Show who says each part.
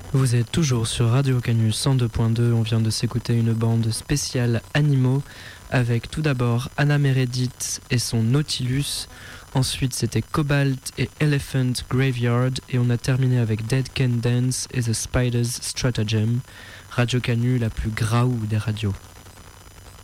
Speaker 1: Vous êtes toujours sur Radio Canu 102.2, on vient de s'écouter une bande spéciale animaux avec tout d'abord Anna Meredith et son Nautilus, ensuite c'était Cobalt et Elephant Graveyard et on a terminé avec Dead Can Dance et The Spider's Stratagem. Radio Canu, la plus graou des radios.